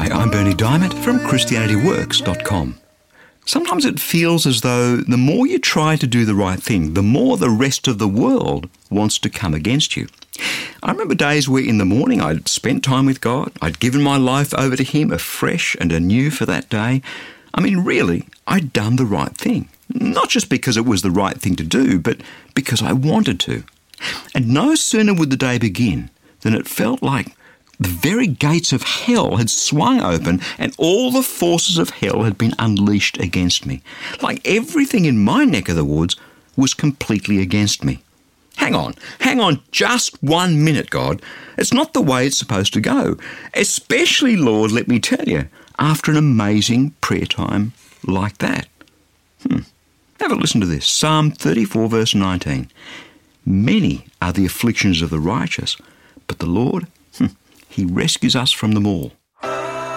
Hi, I'm Berni Dymet from ChristianityWorks.com. Sometimes it feels as though the more you try to do the right thing, the more the rest of the world wants to come against you. I remember days where in the morning I'd spent time with God, I'd given my life over to Him afresh and anew for that day. I mean, really, I'd done the right thing. Not just because it was the right thing to do, but because I wanted to. And no sooner would the day begin than it felt like the very gates of hell had swung open and all the forces of hell had been unleashed against me. Like everything in my neck of the woods was completely against me. Hang on just 1 minute, God. It's not the way it's supposed to go. Especially, Lord, let me tell you, after an amazing prayer time like that. Have a listen to this. Psalm 34 verse 19. Many are the afflictions of the righteous, but the Lord, He rescues us from them all.